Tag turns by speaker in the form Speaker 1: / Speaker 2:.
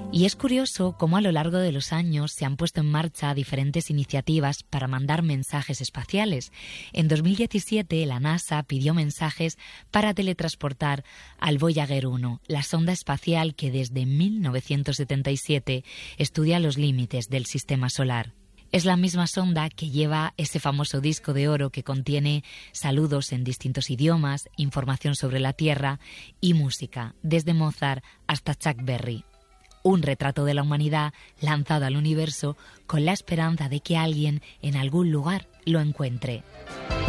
Speaker 1: Y es curioso cómo a lo largo de los años se han puesto en marcha diferentes iniciativas para mandar mensajes espaciales. En 2017 la NASA pidió mensajes para teletransportar al Voyager 1, la sonda espacial que desde 1977 estudia los límites del sistema solar. Es la misma sonda que lleva ese famoso disco de oro que contiene saludos en distintos idiomas, información sobre la Tierra y música, desde Mozart hasta Chuck Berry. Un retrato de la humanidad lanzado al universo con la esperanza de que alguien en algún lugar lo encuentre.